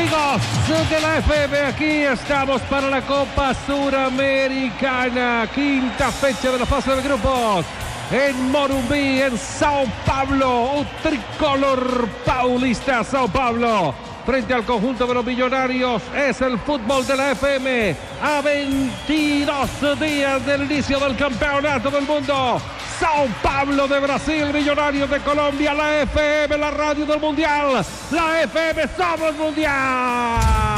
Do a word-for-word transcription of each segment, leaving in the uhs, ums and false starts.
amigos de la F M, aquí estamos para la Copa Suramericana, quinta fecha de la fase de grupos, en Morumbi, en Sao Paulo, un tricolor paulista. Sao Paulo frente al conjunto de los Millonarios. Es el fútbol de la F M a veintidós días del inicio del campeonato del mundo. Sao Paulo de Brasil, Millonarios de Colombia, la F M, la radio del mundial, la F M, somos mundial.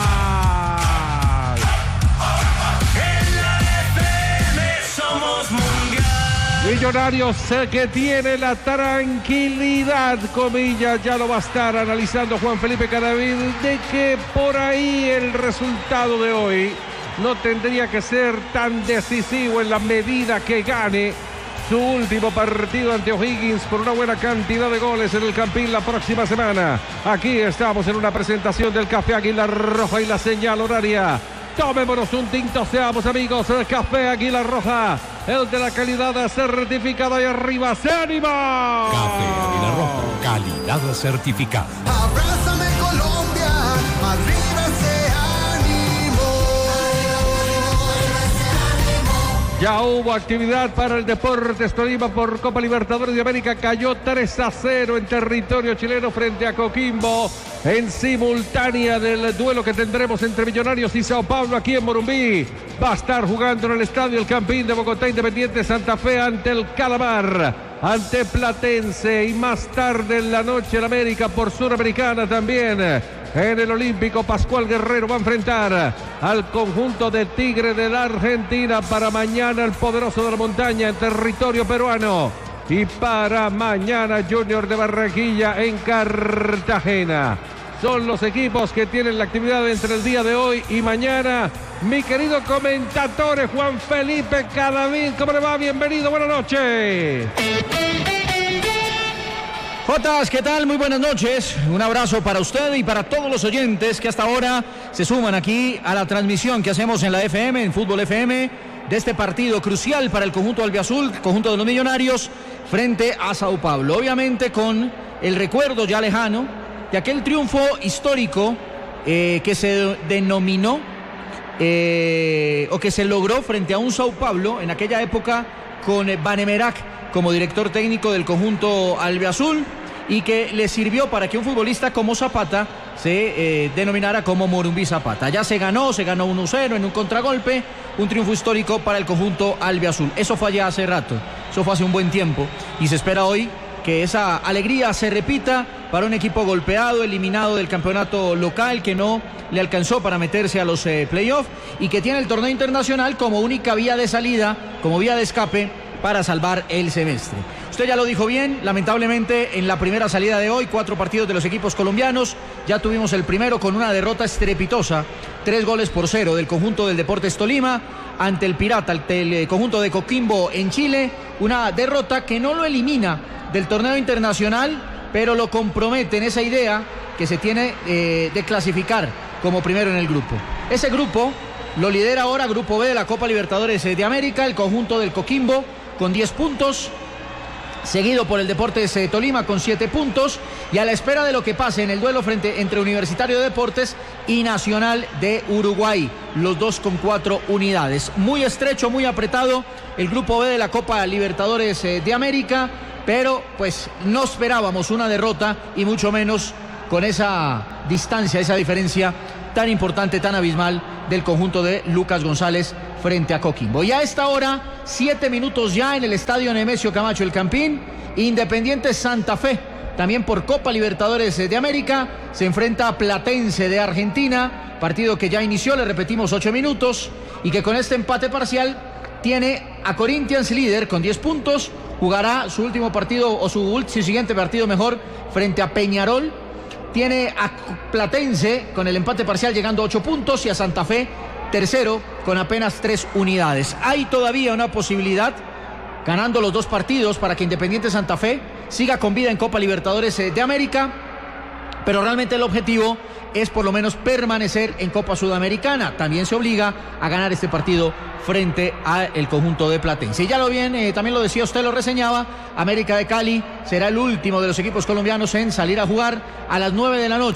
En la F M somos mundial. Millonarios sé que tiene la tranquilidad, comillas, ya lo va a estar analizando Juan Felipe Cadavid, de que por ahí el resultado de hoy no tendría que ser tan decisivo en la medida que gane su último partido ante O'Higgins por una buena cantidad de goles en el Campín la próxima semana. Aquí estamos en una presentación del Café Águila Roja y la señal horaria. Tomémonos un tinto, seamos amigos. El Café Águila Roja, el de la calidad certificada, y arriba se anima. Café Águila Roja, calidad certificada. Abrázame Colombia, arriba se Ya hubo actividad para el Deportes Tolima por Copa Libertadores de América. Cayó tres a cero en territorio chileno frente a Coquimbo, en simultánea del duelo que tendremos entre Millonarios y Sao Paulo aquí en Morumbi. Va a estar jugando en el estadio El Campín de Bogotá Independiente Santa Fe ante el Calamar, ante Platense, y más tarde en la noche el América por Suramericana también. En el Olímpico, Pascual Guerrero va a enfrentar al conjunto de Tigre de la Argentina. Para mañana el Poderoso de la Montaña en territorio peruano. Y para mañana Junior de Barranquilla en Cartagena. Son los equipos que tienen la actividad entre el día de hoy y mañana. Mi querido comentatore Juan Felipe Cadavid, ¿cómo le va? Bienvenido, buenas noches. Jotas, ¿qué tal? Muy buenas noches. Un abrazo para usted y para todos los oyentes que hasta ahora se suman aquí a la transmisión que hacemos en la F M, en Fútbol F M, de este partido crucial para el conjunto albiazul, conjunto de los Millonarios, frente a Sao Paulo. Obviamente con el recuerdo ya lejano de aquel triunfo histórico eh, que se denominó eh, o que se logró frente a un Sao Paulo en aquella época con Vanemerac como director técnico del conjunto albiazul, y que le sirvió para que un futbolista como Zapata se eh, denominara como Morumbi Zapata. Ya se ganó, se ganó uno cero en un contragolpe, un triunfo histórico para el conjunto albiazul. Eso fue allá hace rato, eso fue hace un buen tiempo, y se espera hoy que esa alegría se repita para un equipo golpeado, eliminado del campeonato local, que no le alcanzó para meterse a los eh, playoffs, y que tiene el torneo internacional como única vía de salida, como vía de escape para salvar el semestre. Usted ya lo dijo bien, lamentablemente en la primera salida de hoy, cuatro partidos de los equipos colombianos, ya tuvimos el primero con una derrota estrepitosa, tres goles por cero del conjunto del Deportes Tolima ante el Pirata, ante el conjunto de Coquimbo en Chile, una derrota que no lo elimina del torneo internacional, pero lo compromete en esa idea que se tiene eh, de clasificar como primero en el grupo. Ese grupo lo lidera ahora, Grupo B de la Copa Libertadores de América, el conjunto del Coquimbo con diez puntos, seguido por el Deportes eh, Tolima con siete puntos, y a la espera de lo que pase en el duelo frente entre Universitario de Deportes y Nacional de Uruguay, los dos con cuatro unidades. Muy estrecho, muy apretado el Grupo B de la Copa Libertadores eh, de América, pero pues no esperábamos una derrota, y mucho menos con esa distancia, esa diferencia tan importante, tan abismal del conjunto de Lucas González frente a Coquimbo. Y a esta hora, siete minutos ya en el estadio Nemesio Camacho El Campín, Independiente Santa Fe, también por Copa Libertadores de América, se enfrenta a Platense de Argentina, partido que ya inició, le repetimos, ocho minutos, y que con este empate parcial tiene a Corinthians líder con diez puntos, jugará su último partido, o su, su siguiente partido mejor, frente a Peñarol. Tiene a Platense con el empate parcial llegando a ocho puntos, y a Santa Fe tercero con apenas tres unidades. Hay todavía una posibilidad, ganando los dos partidos, para que Independiente Santa Fe siga con vida en Copa Libertadores de América, pero realmente el objetivo es por lo menos permanecer en Copa Sudamericana. También se obliga a ganar este partido frente al conjunto de Platense. Y ya lo bien, eh, también lo decía usted, lo reseñaba, América de Cali será el último de los equipos colombianos en salir a jugar a las nueve de la noche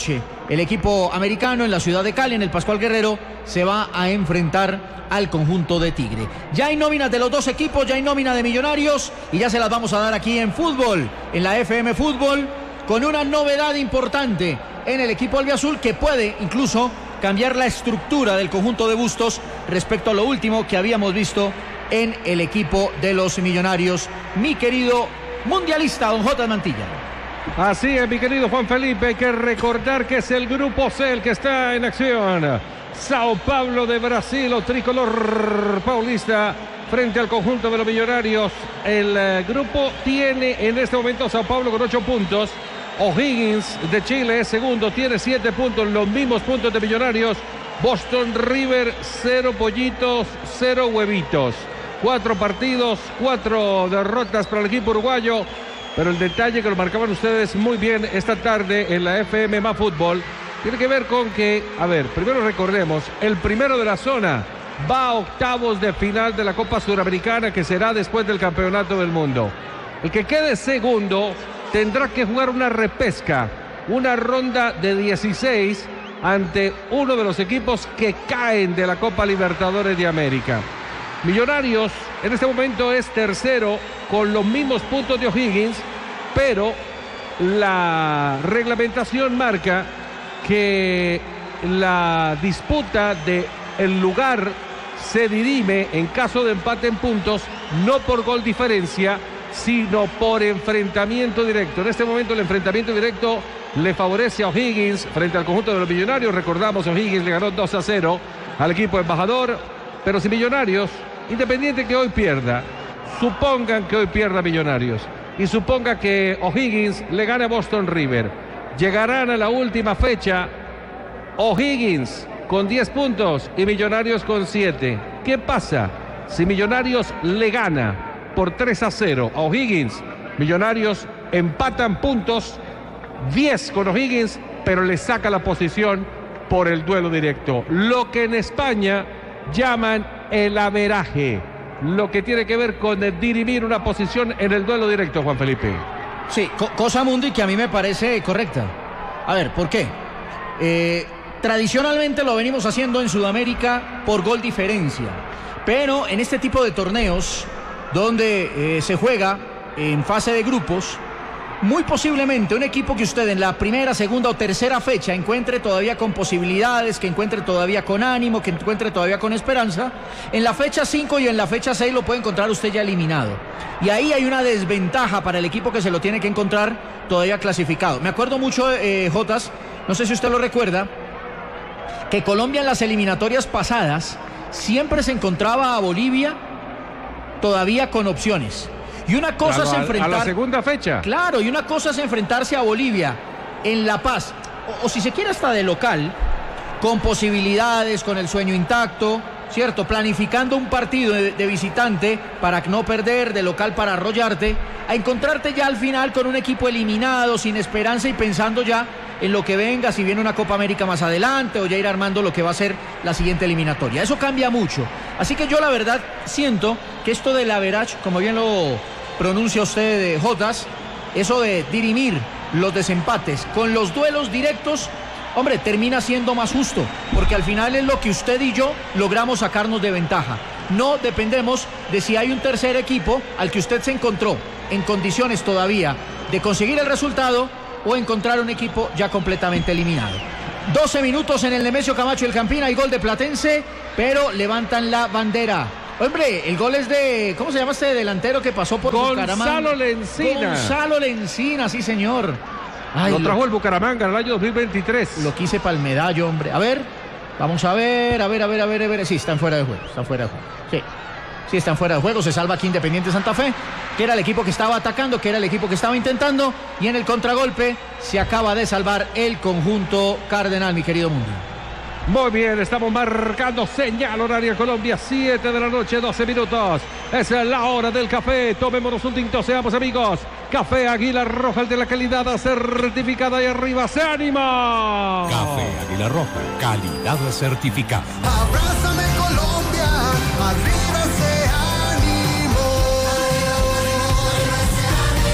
el equipo americano en la ciudad de Cali, en el Pascual Guerrero, se va a enfrentar al conjunto de Tigre. Ya hay nóminas de los dos equipos, ya hay nómina de Millonarios y ya se las vamos a dar aquí en fútbol, en la F M Fútbol, con una novedad importante en el equipo albiazul que puede incluso cambiar la estructura del conjunto de Bustos respecto a lo último que habíamos visto en el equipo de los Millonarios. Mi querido mundialista, don J. Mantilla. Así es, mi querido Juan Felipe, hay que recordar que es el grupo C el que está en acción. Sao Paulo de Brasil, o tricolor paulista, frente al conjunto de los Millonarios. El eh, grupo tiene en este momento Sao Paulo con ocho puntos. O'Higgins de Chile es segundo, tiene siete puntos, los mismos puntos de Millonarios. Boston River, cero pollitos, cero huevitos. Cuatro partidos, cuatro derrotas para el equipo uruguayo. Pero el detalle que lo marcaban ustedes muy bien esta tarde en la F M Más Fútbol tiene que ver con que, a ver, primero recordemos, el primero de la zona va a octavos de final de la Copa Suramericana, que será después del Campeonato del Mundo. El que quede segundo tendrá que jugar una repesca, una ronda de dieciséis ante uno de los equipos que caen de la Copa Libertadores de América. Millonarios en este momento es tercero con los mismos puntos de O'Higgins, pero la reglamentación marca que la disputa del lugar se dirime en caso de empate en puntos, no por gol diferencia, sino por enfrentamiento directo. En este momento el enfrentamiento directo le favorece a O'Higgins frente al conjunto de los Millonarios. Recordamos, O'Higgins le ganó dos a cero al equipo embajador, pero si Millonarios, independiente que hoy pierda, supongan que hoy pierda Millonarios y suponga que O'Higgins le gane a Boston River, llegarán a la última fecha O'Higgins con diez puntos y Millonarios con siete. ¿Qué pasa si Millonarios le gana por tres a cero a O'Higgins? Millonarios empatan puntos, diez con O'Higgins, pero le saca la posición por el duelo directo, lo que en España llaman el averaje, lo que tiene que ver con dirimir una posición en el duelo directo, Juan Felipe. Sí, co cosa Mundi que a mí me parece correcta. A ver, ¿por qué? Eh, tradicionalmente lo venimos haciendo en Sudamérica por gol diferencia, pero en este tipo de torneos donde eh, se juega en fase de grupos, muy posiblemente un equipo que usted en la primera, segunda o tercera fecha encuentre todavía con posibilidades, que encuentre todavía con ánimo, que encuentre todavía con esperanza, en la fecha cinco y en la fecha seis lo puede encontrar usted ya eliminado. Y ahí hay una desventaja para el equipo que se lo tiene que encontrar todavía clasificado. Me acuerdo mucho, eh, Jotas, no sé si usted lo recuerda, que Colombia en las eliminatorias pasadas siempre se encontraba a Bolivia todavía con opciones. Y una cosa es enfrentar... A la segunda fecha. Claro, y una cosa es enfrentarse a Bolivia en La Paz, o, o si se quiere hasta de local, con posibilidades, con el sueño intacto, ¿cierto? Planificando un partido de, de visitante para no perder, de local para arrollarte, a encontrarte ya al final con un equipo eliminado, sin esperanza y pensando ya en lo que venga, si viene una Copa América más adelante o ya ir armando lo que va a ser la siguiente eliminatoria. Eso cambia mucho. Así que yo la verdad siento que esto del average, como bien lo pronuncia usted, Jotas, eso de dirimir los desempates con los duelos directos, hombre, termina siendo más justo, porque al final es lo que usted y yo logramos sacarnos de ventaja. No dependemos de si hay un tercer equipo al que usted se encontró en condiciones todavía de conseguir el resultado o encontrar un equipo ya completamente eliminado. doce minutos en el Nemesio Camacho del Campín, hay gol de Platense, pero levantan la bandera. Hombre, el gol es de, ¿cómo se llama este delantero que pasó por Bucaramanga? Gonzalo Lencina. Gonzalo Lencina, sí señor. Ay, lo trajo lo, el Bucaramanga en el año dos mil veintitrés. Lo quise para el medallo, hombre. A ver, vamos a ver, a ver, a ver, a ver, a ver. Sí, están fuera de juego, están fuera de juego. Sí, sí, están fuera de juego. Se salva aquí Independiente Santa Fe, que era el equipo que estaba atacando, que era el equipo que estaba intentando. Y en el contragolpe se acaba de salvar el conjunto cardenal, mi querido Mundo. Muy bien, estamos marcando señal horaria Colombia, siete de la noche, doce minutos. Es la hora del café. Tomémonos un tinto, seamos amigos. Café Águila Roja, el de la calidad certificada, y arriba se anima. Café Águila Roja, calidad certificada. Abrázame Colombia, arriba se animó.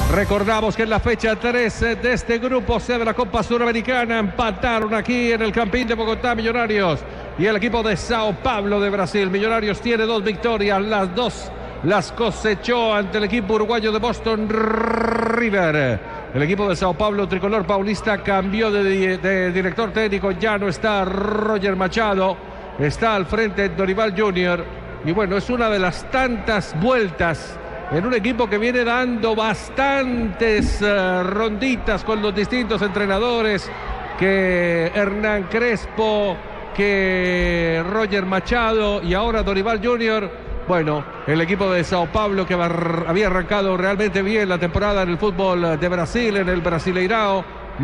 Recordamos que en la fecha trece de este grupo C de la Copa Suramericana empataron aquí en el Campín de Bogotá Millonarios y el equipo de Sao Paulo de Brasil. Millonarios tiene dos victorias, las dos las cosechó ante el equipo uruguayo de Boston River. El equipo de Sao Paulo, tricolor paulista, cambió de, de director técnico. Ya no está Roger Machado, está al frente Dorival junior Y bueno, es una de las tantas vueltas en un equipo que viene dando bastantes uh, ronditas con los distintos entrenadores, que Hernán Crespo, que Roger Machado y ahora Dorival junior Bueno, el equipo de Sao Paulo, que había arrancado realmente bien la temporada en el fútbol de Brasil, en el Brasileirao,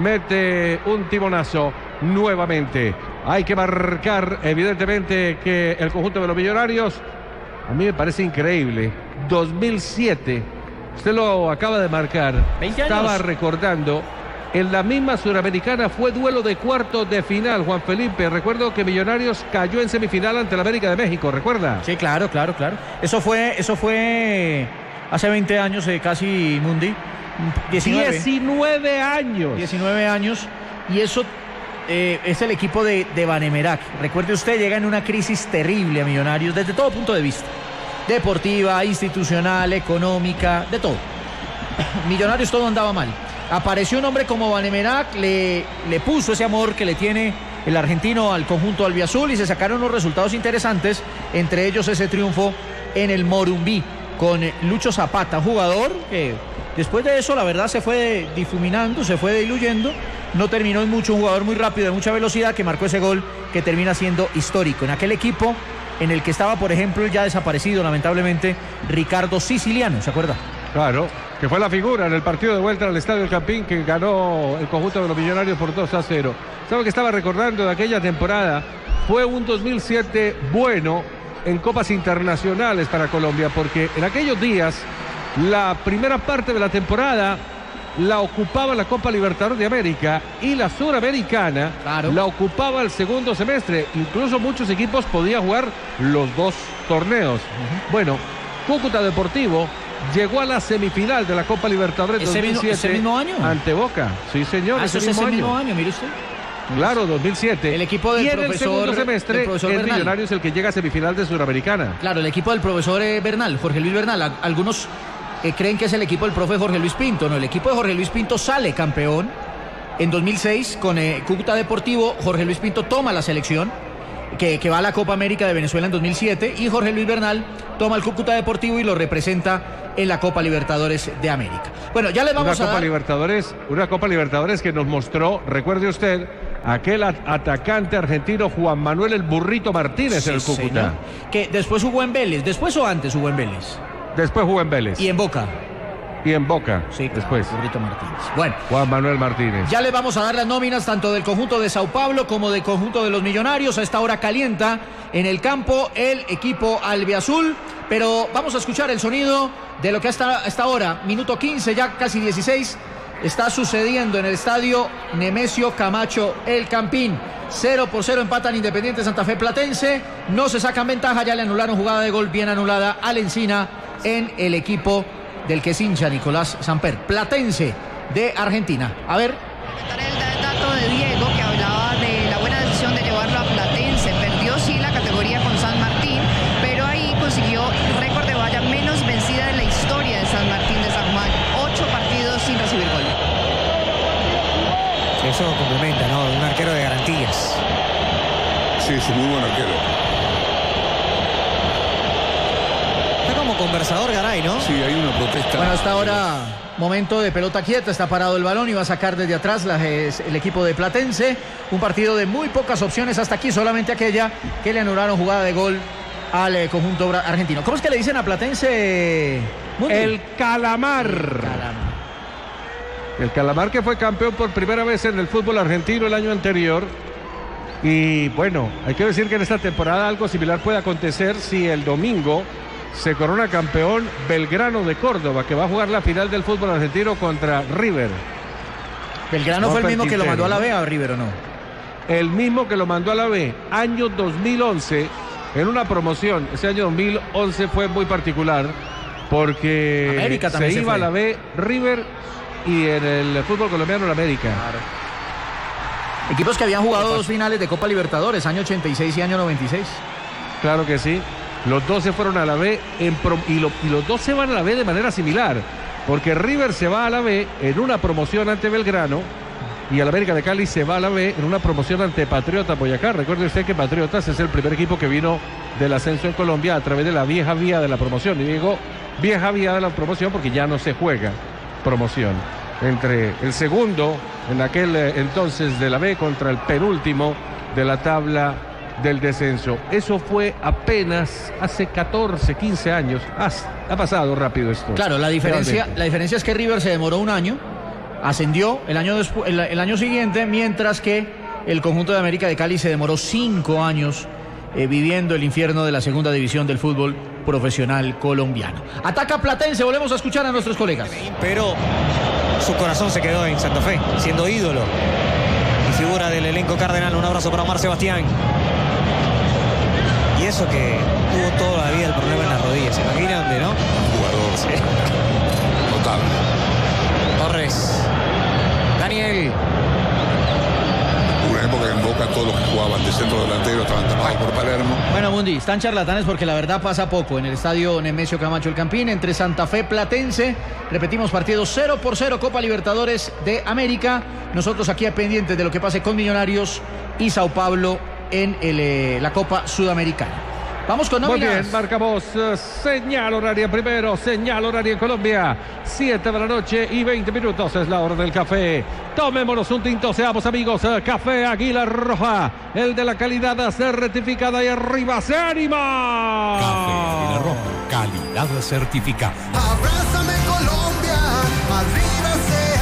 mete un timonazo nuevamente. Hay que marcar evidentemente que el conjunto de los Millonarios, a mí me parece increíble, dos mil siete, usted lo acaba de marcar, veinte años. Estaba recordando, en la misma Suramericana fue duelo de cuartos de final, Juan Felipe. Recuerdo que Millonarios cayó en semifinal ante la América de México, ¿recuerda? Sí, claro, claro, claro. Eso fue, eso fue hace veinte años, eh, casi, Mundi. diecinueve. diecinueve años. diecinueve años. Y eso eh, es el equipo de, de Vanemerac. Recuerde usted, llega en una crisis terrible a Millonarios desde todo punto de vista. Deportiva, institucional, económica, de todo. Millonarios todo andaba mal. Apareció un hombre como Vanemerac, le, le puso ese amor que le tiene el argentino al conjunto albiazul y se sacaron unos resultados interesantes, entre ellos ese triunfo en el Morumbí con Lucho Zapata, un jugador que después de eso la verdad se fue difuminando, se fue diluyendo, no terminó en mucho, un jugador muy rápido, de mucha velocidad, que marcó ese gol que termina siendo histórico en aquel equipo en el que estaba, por ejemplo, el ya desaparecido lamentablemente Ricardo Siciliano, ¿se acuerda? Claro, que fue la figura en el partido de vuelta al Estadio El Campín, que ganó el conjunto de los Millonarios por dos a cero. ¿Sabe que estaba recordando de aquella temporada? Fue un dos mil siete bueno en copas internacionales para Colombia, porque en aquellos días la primera parte de la temporada la ocupaba la Copa Libertadores de América y la Suramericana claro. la ocupaba el segundo semestre. Incluso muchos equipos podían jugar los dos torneos. Uh-huh. Bueno, Cúcuta Deportivo llegó a la semifinal de la Copa Libertadores ¿Ese dos mil siete mismo, ese mismo año? Ante Boca. Sí, señor. Ah, ese, ese, mismo, ese año. mismo año, mire usted. Claro, dos mil siete. El equipo del y en profesor, el segundo semestre, el profesor el Bernal. Millonarios el que llega a semifinal de Suramericana. Claro, el equipo del profesor eh, Bernal, Jorge Luis Bernal. Algunos eh, creen que es el equipo del profe Jorge Luis Pinto. No, el equipo de Jorge Luis Pinto sale campeón en dos mil seis con eh, Cúcuta Deportivo. Jorge Luis Pinto toma la selección que, que va a la Copa América de Venezuela en dos mil siete y Jorge Luis Bernal toma el Cúcuta Deportivo y lo representa en la Copa Libertadores de América. Bueno, ya les vamos una a Copa dar... Libertadores, una Copa Libertadores que nos mostró, recuerde usted, aquel atacante argentino Juan Manuel el Burrito Martínez, sí, en el Cúcuta. Señor. Que después jugó en Vélez, después o antes jugó en Vélez. Después jugó en Vélez. Y en Boca. Y en Boca, sí, claro, después. Burrito Martínez. Bueno. Juan Manuel Martínez. Ya les vamos a dar las nóminas tanto del conjunto de Sao Paulo como del conjunto de los Millonarios. A esta hora calienta en el campo el equipo albiazul. Pero vamos a escuchar el sonido de lo que hasta esta hora, minuto quince, ya casi dieciséis, está sucediendo en el estadio Nemesio Camacho El Campín. cero por cero empatan Independiente Santa Fe Platense. No se sacan ventaja, ya le anularon jugada de gol bien anulada al Encina en el equipo del que es hincha Nicolás Samper. Platense de Argentina. A ver. El dato de Diego que hablaba de la buena decisión de llevarlo a Platense. Perdió sí la categoría con San Martín, pero ahí consiguió récord de valla menos vencida en la historia de San Martín de San Juan. Ocho partidos sin recibir gol. Eso complementa, ¿no? Un arquero de garantías. Sí, es un muy buen arquero. Está como conversador Garay, ¿no? Sí, hay una protesta. Bueno, hasta ahora momento de pelota quieta, está parado el balón y va a sacar desde atrás la, es, el equipo de Platense. Un partido de muy pocas opciones hasta aquí, solamente aquella que le anularon jugada de gol al eh, conjunto argentino. ¿Cómo es que le dicen a Platense? Mundi? El Calamar. El Calamar. El Calamar, que fue campeón por primera vez en el fútbol argentino el año anterior. Y bueno, hay que decir que en esta temporada algo similar puede acontecer si el domingo se corona campeón Belgrano de Córdoba, que va a jugar la final del fútbol argentino contra River. Belgrano fue el mismo que lo mandó a la B, a River, ¿o no? El mismo que lo mandó a la B, año dos mil once, en una promoción. Ese año dos mil once fue muy particular, porque América se también se iba fue. a la B River y en el fútbol colombiano la América. Equipos que habían jugado dos finales de Copa Libertadores, año ochenta y seis y año noventa y seis. Claro que sí. Los dos se fueron a la B en pro- y, lo- y los dos se van a la B de manera similar, porque River se va a la B en una promoción ante Belgrano y el América de Cali se va a la B en una promoción ante Patriota Boyacá. Recuerde usted que Patriotas es el primer equipo que vino del ascenso en Colombia a través de la vieja vía de la promoción. Y digo vieja vía de la promoción porque ya no se juega promoción entre el segundo en aquel eh, entonces de la B contra el penúltimo de la tabla del descenso. Eso fue apenas hace catorce, quince años. Ha, ha pasado rápido esto. Claro, la diferencia, Realmente. la diferencia es que River se demoró un año, ascendió el año, despu- el, el año siguiente, mientras que el conjunto de América de Cali se demoró cinco años eh, viviendo el infierno de la segunda división del fútbol profesional colombiano. Ataca Platense, volvemos a escuchar a nuestros colegas. Pero su corazón se quedó en Santa Fe, siendo ídolo y figura del elenco cardenal. Un abrazo para Omar Sebastián. Y eso que tuvo toda la vida el problema en las rodillas, ¿se imaginan de, no? Jugador. Sí. Notable. Torres. Daniel. Una época en Boca todos los que jugaban de centro delantero estaban tapados por Palermo. Bueno, Mundi, están charlatanes porque la verdad pasa poco en el estadio Nemesio Camacho El Campín entre Santa Fe Platense. Repetimos, partido cero por cero, Copa Libertadores de América. Nosotros aquí pendientes de lo que pase con Millonarios y Sao Paulo en el, eh, la Copa Sudamericana. Vamos con Muy nóminas. bien, marcamos eh, señal horaria primero, señal horaria en Colombia. siete de la noche y veinte minutos es la hora del café. Tomémonos un tinto, seamos amigos. eh, Café Águila Roja, el de la calidad certificada y arriba se anima. Café Águila Roja, calidad certificada. Abrázame Colombia, arriba se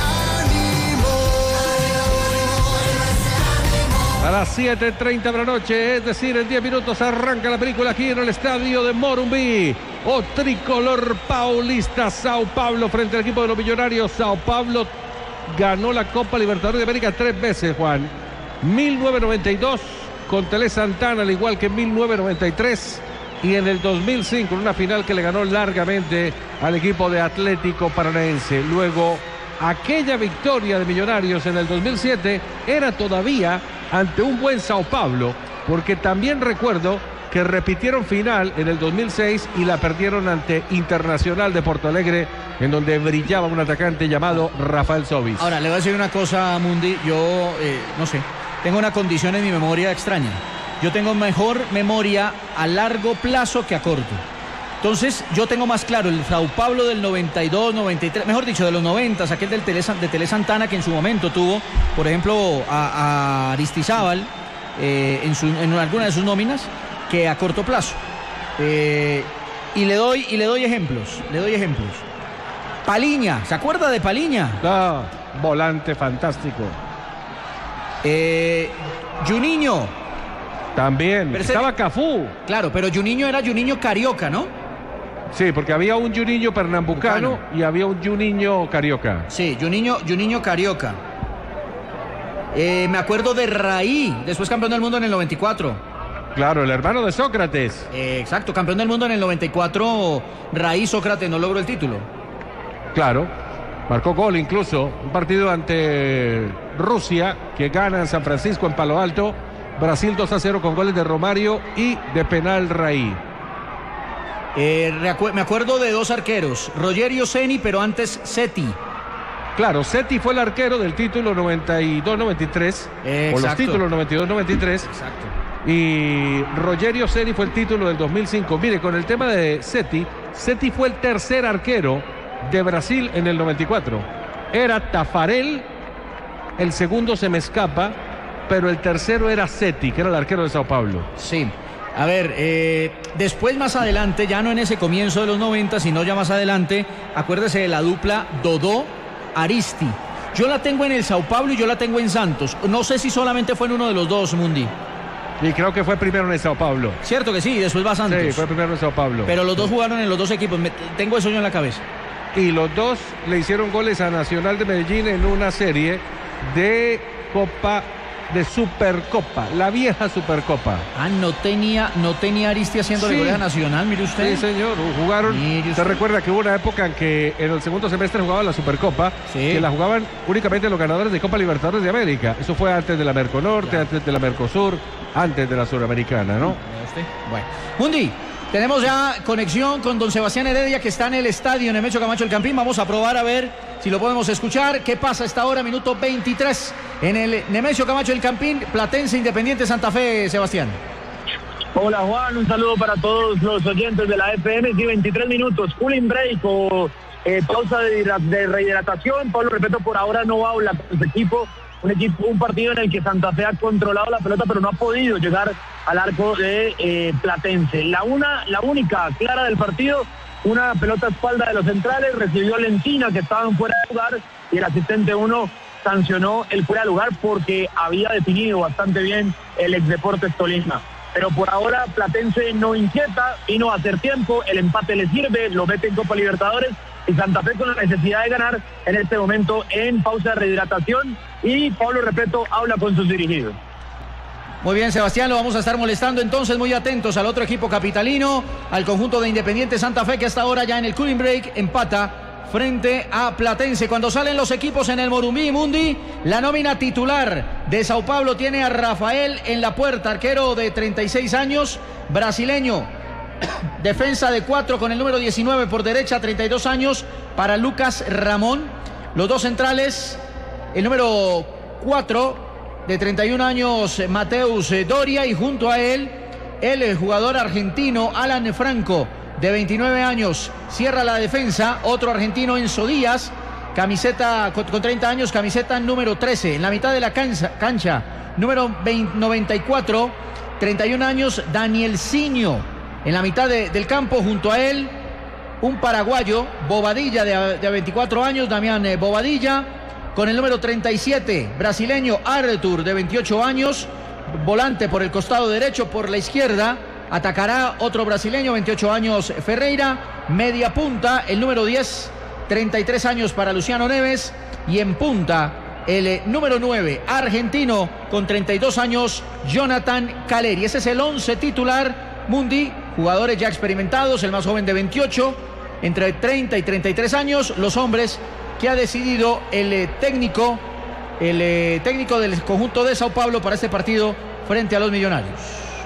animó. A las siete y treinta de la noche, es decir, en diez minutos arranca la película aquí en el estadio de Morumbi. O tricolor paulista, Sao Paulo frente al equipo de los Millonarios. Sao Paulo ganó la Copa Libertadores de América tres veces, Juan. mil novecientos noventa y dos con Tele Santana, al igual que en mil novecientos noventa y tres. Y en el dos mil cinco, en una final que le ganó largamente al equipo de Atlético Paranaense. Luego, aquella victoria de Millonarios en el dos mil siete era todavía ante un buen Sao Paulo, porque también recuerdo que repitieron final en el dos mil seis y la perdieron ante Internacional de Porto Alegre, en donde brillaba un atacante llamado Rafael Sobis. Ahora, le voy a decir una cosa, Mundi. Yo, eh, no sé, tengo una condición en mi memoria extraña. Yo tengo mejor memoria a largo plazo que a corto. Entonces, yo tengo más claro el Sao Paulo del noventa y dos, noventa y tres, mejor dicho, de los noventa, aquel del Tele, de Tele Santana, que en su momento tuvo, por ejemplo, a, a Aristizábal eh, en, su, en alguna de sus nóminas, que a corto plazo. Eh, y le doy y le doy ejemplos, le doy ejemplos. Paliña, ¿se acuerda de Paliña? Ah, volante fantástico. Eh, Juninho. También, Pero ese- estaba Cafú. Claro, pero Juninho era Juninho Carioca, ¿no? Sí, porque había un Juninho pernambucano Bucano. y había un Juninho carioca. Sí, Juninho, Juninho Carioca. Eh, me acuerdo de Raí, después campeón del mundo en el noventa y cuatro. Claro, el hermano de Sócrates. Eh, exacto, campeón del mundo en el noventa y cuatro. Raí, Sócrates no logró el título. Claro, marcó gol incluso. Un partido ante Rusia que gana en San Francisco, en Palo Alto. Brasil dos a cero con goles de Romario y de penal Raí. Eh, reacu- me acuerdo de dos arqueros, Rogerio Ceni, pero antes Seti. Claro, Seti fue el arquero del título noventa y dos noventa y tres. Eh, o los exacto. títulos noventa y dos noventa y tres. Exacto. Y Rogerio Ceni fue el título del dos mil cinco. Mire, con el tema de Seti, Seti fue el tercer arquero de Brasil en el noventa y cuatro. Era Tafarel, el segundo se me escapa, pero el tercero era Seti, que era el arquero de Sao Paulo. Sí. A ver, eh, después más adelante, ya no en ese comienzo de los noventa, sino ya más adelante, acuérdese de la dupla Dodó-Aristi. Yo la tengo en el Sao Paulo y yo la tengo en Santos. No sé si solamente fue en uno de los dos, Mundi. Y creo que fue primero en el Sao Paulo. Cierto que sí, después va Santos. Sí, fue primero en Sao Paulo. Pero los dos jugaron en los dos equipos. Me- tengo eso yo en la cabeza. Y los dos le hicieron goles a Nacional de Medellín en una serie de Copa de Supercopa, la vieja Supercopa. Ah, no tenía, no tenía Aristi haciendo Sí. de Colegio Nacional, mire usted. Sí, señor, jugaron. Mire Se usted. recuerda que hubo una época en que en el segundo semestre jugaban la Supercopa, Sí. que la jugaban únicamente los ganadores de Copa Libertadores de América. Eso fue antes de la Merconorte, antes de la Mercosur, antes de la Suramericana, ¿no? Vea usted. Bueno, Mundi, tenemos ya conexión con don Sebastián Heredia, que está en el estadio Nemesio Camacho El Campín. Vamos a probar a ver si lo podemos escuchar. ¿Qué pasa a esta hora? Minuto veintitrés en el Nemesio Camacho El Campín, Platense Independiente Santa Fe, Sebastián. Hola Juan, un saludo para todos los oyentes de la F M. Sí, veintitrés minutos, cooling break o eh, pausa de, de rehidratación. Pablo Repeto por ahora no habla con su equipo. Un equipo, un partido en el que Santa Fe ha controlado la pelota, pero no ha podido llegar al arco de eh, Platense. La una, la única clara del partido, una pelota a espalda de los centrales, recibió Lencina, que estaba en fuera de lugar, y el asistente uno sancionó el fuera de lugar porque había definido bastante bien el ex Deportes Tolima. Pero por ahora Platense no inquieta, vino a hacer tiempo, el empate le sirve, lo mete en Copa Libertadores, y Santa Fe con la necesidad de ganar en este momento en pausa de rehidratación, y Pablo Repeto habla con sus dirigidos. Muy bien, Sebastián, lo vamos a estar molestando entonces, muy atentos al otro equipo capitalino, al conjunto de Independiente Santa Fe, que hasta ahora ya en el cooling break empata frente a Platense. Cuando salen los equipos en el Morumbí, Mundi, la nómina titular de Sao Paulo tiene a Rafael en la puerta, arquero de treinta y seis años, brasileño. Defensa de cuatro con el número diecinueve por derecha, treinta y dos años, para Lucas Ramón. Los dos centrales, el número cuatro de treinta y un años, Mateus Doria, y junto a él el jugador argentino Alan Franco, de veintinueve años, cierra la defensa, otro argentino, Enzo Díaz, camiseta con, con treinta años, camiseta número trece. En la mitad de la cancha, cancha número veinte, noventa y cuatro, treinta y un años, Danielzinho. En la mitad de, del campo, junto a él, un paraguayo, Bobadilla, de, de veinticuatro años, Damián eh, Bobadilla. Con el número treinta y siete, brasileño Arthur, de veintiocho años, volante por el costado derecho, por la izquierda. Atacará otro brasileño, veintiocho años, Ferreira. Media punta, el número diez, treinta y tres años para Luciano Neves. Y en punta, el eh, número nueve, argentino, con treinta y dos años, Jonathan Caleri. Ese es el once titular, Mundi. Jugadores ya experimentados, el más joven de veintiocho, entre treinta y treinta y tres años, los hombres que ha decidido el eh, técnico, el eh, técnico del conjunto de Sao Paulo para este partido frente a los Millonarios.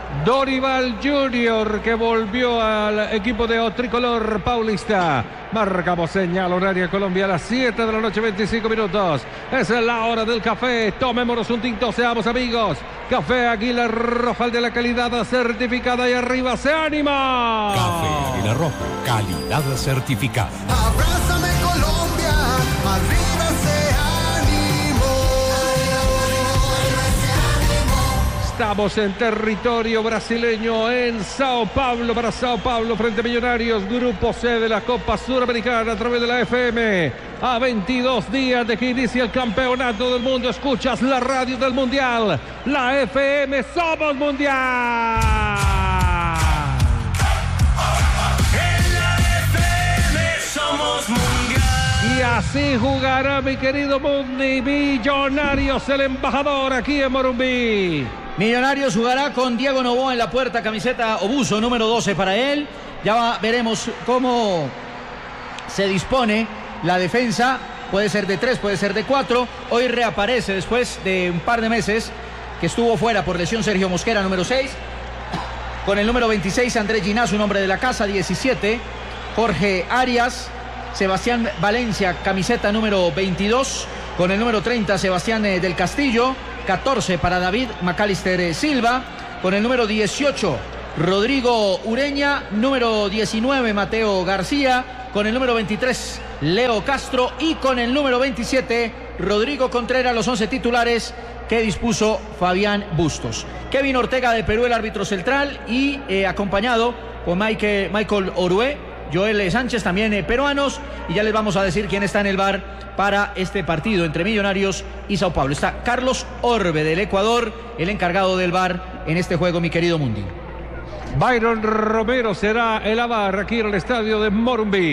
Dorival Junior, que volvió al equipo de O Tricolor Paulista. Marcamos señal horaria Colombia a las siete de la noche, veinticinco minutos. Es la hora del café. Tomémonos un tinto, seamos amigos. Café Águila Roja, el de la calidad certificada, y arriba se anima. Café Águila Roja, calidad certificada. Abrázame Colombia, arriba se Estamos en territorio brasileño, en Sao Paulo, para Sao Paulo frente a Millonarios, Grupo C de la Copa Suramericana a través de la F M. A veintidós días de que inicie el campeonato del mundo, escuchas la radio del Mundial, la F M, somos Mundial. En la F M somos Mundial. Y así jugará mi querido Mundi. Millonarios, el embajador aquí en Morumbí. Millonarios jugará con Diego Noboa en la puerta, camiseta obuso número doce para él. Ya va, veremos cómo se dispone la defensa. Puede ser de tres, puede ser de cuatro. Hoy reaparece después de un par de meses que estuvo fuera por lesión Sergio Mosquera, número seis. Con el número veintiséis, Andrés Ginás, un hombre de la casa, diecisiete. Jorge Arias. Sebastián Valencia, camiseta número veintidós. Con el número treinta, Sebastián eh, del Castillo. catorce para David Macalister eh, Silva. Con el número dieciocho, Rodrigo Ureña. Número diecinueve, Mateo García. Con el número veintitrés, Leo Castro. Y con el número veintisiete, Rodrigo Contreras. Los once titulares que dispuso Fabián Bustos. Kevin Ortega de Perú, el árbitro central. Y eh, acompañado con Mike, Michael Orué, Joel Sánchez, también eh, peruanos. Y ya les vamos a decir quién está en el V A R para este partido entre Millonarios y Sao Paulo. Está Carlos Orbe del Ecuador, el encargado del V A R en este juego, mi querido Mundi. Byron Romero será el A V A R aquí en el estadio de Morumbí.